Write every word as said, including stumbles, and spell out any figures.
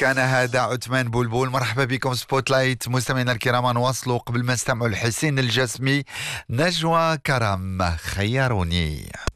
كان هذا عثمان بلبل. مرحبا بكم سبوت لايت مستمعينا الكرام. نواصلوا قبل ما نستمعوا لحسين الجسمي. نجوى كرم خيروني.